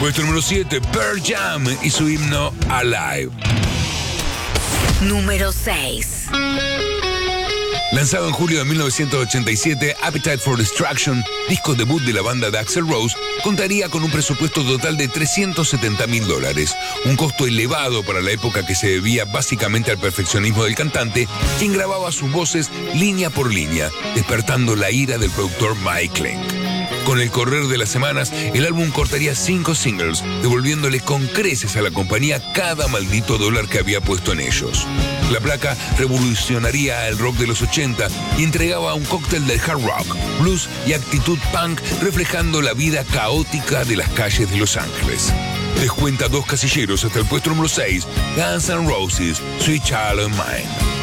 Puesto número 7, Pearl Jam y su himno Alive. Número 6. Lanzado en julio de 1987, Appetite for Destruction, disco debut de la banda de Axl Rose, contaría con un presupuesto total de $370,000, un costo elevado para la época que se debía básicamente al perfeccionismo del cantante, quien grababa sus voces línea por línea, despertando la ira del productor Mike Leigh. Con el correr de las semanas, el álbum cortaría 5 singles, devolviéndole con creces a la compañía cada maldito dólar que había puesto en ellos. La placa revolucionaría el rock de los 80 y entregaba un cóctel del hard rock, blues y actitud punk, reflejando la vida caótica de las calles de Los Ángeles. Descuenta 2 casilleros hasta el puesto número 6, Guns N' Roses, Sweet Child O' Mine.